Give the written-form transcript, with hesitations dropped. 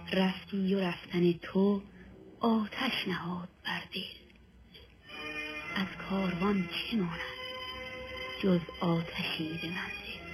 رفتی و رفتن تو آتش نهاد بر دل. از کاروان چه ماند جز آتشی به منزل.